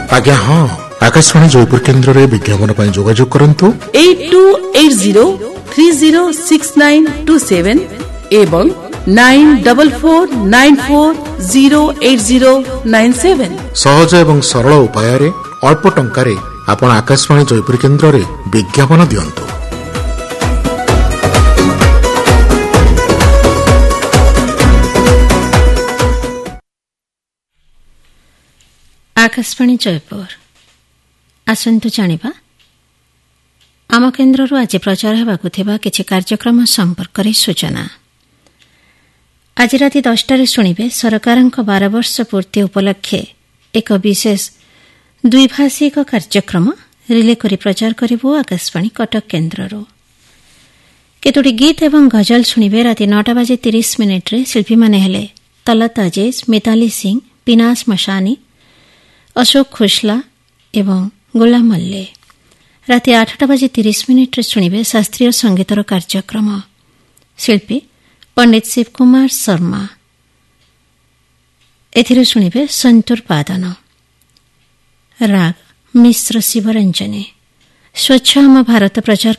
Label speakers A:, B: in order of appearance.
A: आज्ञा हाँ आकाशवाणी जयपुर केन्द्र रे विज्ञापन पर जोगाजोग करंतु
B: 8280306927 एवं 9449408097
A: सहज एवं सरल उपाय रे अल्प टंका रे आपण आकाशवाणी जयपुर केन्द्र रे विज्ञापन दियंतु।
C: आकाशवाणी जयपुर आसंतु जानिबा आम केन्द्रରୁ ଆଜି ପ୍ରଚାର ହେବାକୁ ଥିବା କିଛି କାର୍ଯ୍ୟକ୍ରମ ସମ୍ପର୍କରେ ସୂଚନା। ଆଜି ରାତି 10ଟାରେ ଶୁଣିବେ ସରକାରଙ୍କ 12 ବର୍ଷ ପୂର୍ତ୍ତି ଉପଲକ୍ଷେ ଏକ ବିଶେଷ ଦ୍ୱିଭାଷିକ କାର୍ଯ୍ୟକ୍ରମ ରିଲେ କରି ପ୍ରଚାର କରିବୁ ଆକାଶବାଣୀ କଟକ କେନ୍ଦ୍ରରୁ। କେତୋଟି ଗୀତ ଏବଂ ଗଜଲ ଶୁଣିବେ ରାତି 9:30 ଶିଳ୍ପୀମାନେ ହେଲେ ତଲତ ଅଜେଜ, ମିତାଲି ସିଂ, ପିନାସ ମଶାନୀ, अशोक खोसला एवं गुलाम मल्ले। राति 8:30 शुणिबे शास्त्रीय संगीतर कार्यक्रम शिल्पी पंडित शिव कुमार शर्मा। एथिरे शुणिबे संतूर पादन राग मिश्र शिवरंजनी। स्वच्छ हम भारत प्रचार